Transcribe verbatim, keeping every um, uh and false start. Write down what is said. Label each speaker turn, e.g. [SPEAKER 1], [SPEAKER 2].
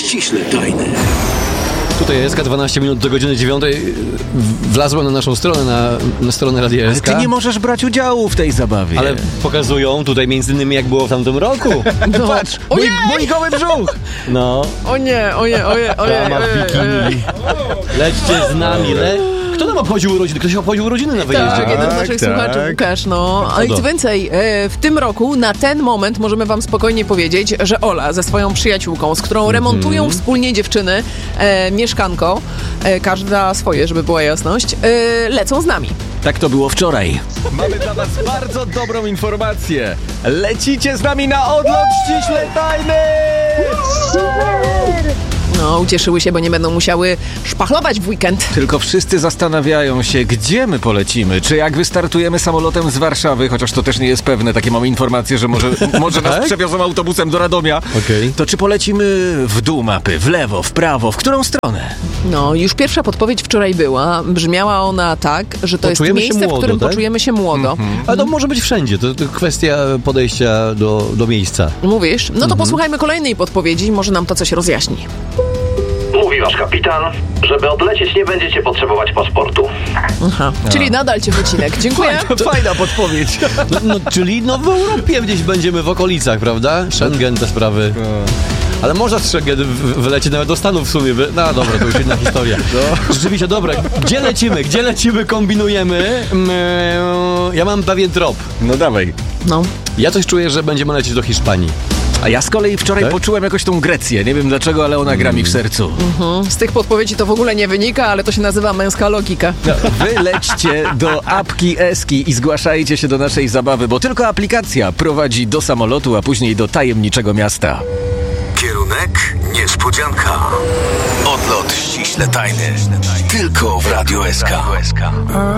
[SPEAKER 1] ściśle tajny.
[SPEAKER 2] Tutaj jest dwanaście minut do godziny dziewiątej. Wlazła na naszą stronę, na, na stronę Radia S K.
[SPEAKER 3] Ale ty nie możesz brać udziału w tej zabawie.
[SPEAKER 2] Ale pokazują tutaj między innymi, jak było w tamtym roku.
[SPEAKER 3] No. Patrz, mój, mój goły brzuch.
[SPEAKER 2] No.
[SPEAKER 4] O nie, o nie, o nie, o nie.
[SPEAKER 2] Dama w bikini. Lećcie z nami, le... Kto nam obchodził urodziny? Ktoś obchodził urodziny na wyjeździe.
[SPEAKER 4] Tak, jeden z naszych
[SPEAKER 3] tak.
[SPEAKER 4] słuchaczy, Łukasz, no. A i co więcej, e, w tym roku, na ten moment możemy wam spokojnie powiedzieć, że Ola ze swoją przyjaciółką, z którą remontują
[SPEAKER 2] Mhm.
[SPEAKER 4] wspólnie dziewczyny e, mieszkanko, e, każda swoje, żeby była jasność, e, lecą z nami.
[SPEAKER 3] Tak to było wczoraj. Mamy dla was bardzo dobrą informację. Lecicie z nami na odlot ściśle tajny!
[SPEAKER 4] No, ucieszyły się, bo nie będą musiały szpachlować w weekend.
[SPEAKER 3] Tylko wszyscy zastanawiają się, gdzie my polecimy. Czy jak wystartujemy samolotem z Warszawy, chociaż to też nie jest pewne, takie mamy informacje, że może, może nas
[SPEAKER 2] Tak?
[SPEAKER 3] przewiozą autobusem do Radomia.
[SPEAKER 2] Okej.
[SPEAKER 3] To czy polecimy w dół mapy, w lewo, w prawo, w którą stronę?
[SPEAKER 4] No, już pierwsza podpowiedź wczoraj była. Brzmiała ona tak, że to
[SPEAKER 2] Poczujemy się
[SPEAKER 4] jest miejsce,
[SPEAKER 2] młodo,
[SPEAKER 4] w którym
[SPEAKER 2] tak?
[SPEAKER 4] poczujemy się młodo.
[SPEAKER 2] Ale to może być wszędzie. To, to kwestia podejścia do, do miejsca.
[SPEAKER 4] Mówisz? No to posłuchajmy kolejnej podpowiedzi, może nam to coś rozjaśni.
[SPEAKER 5] Mówi wasz kapitan, żeby odlecieć nie będziecie potrzebować paszportu.
[SPEAKER 4] Aha. Czyli nadal Ciechocinek. Dziękuję.
[SPEAKER 3] Fajna podpowiedź.
[SPEAKER 2] No, no, czyli no w Europie gdzieś będziemy w okolicach, prawda? Schengen, te sprawy. Ale można z Schengen w- wylecieć nawet do Stanów w sumie. No dobra, to już inna historia. Rzeczywiście, dobra. Gdzie lecimy? Gdzie lecimy? Kombinujemy. Mm, Ja mam pewien trop.
[SPEAKER 3] No dawaj.
[SPEAKER 4] No.
[SPEAKER 2] Ja coś czuję, że będziemy lecieć do Hiszpanii.
[SPEAKER 3] A ja z kolei wczoraj
[SPEAKER 2] Tak?
[SPEAKER 3] poczułem jakoś tą Grecję. Nie wiem dlaczego, ale ona gra mi w sercu.
[SPEAKER 4] Z tych podpowiedzi to w ogóle nie wynika, ale to się nazywa męska logika.
[SPEAKER 3] Wy lećcie do apki Eski i zgłaszajcie się do naszej zabawy, bo tylko aplikacja prowadzi do samolotu, a później do tajemniczego miasta.
[SPEAKER 1] Kierunek niespodzianka. Odlot ściśle tajny. Tylko w Radio S K.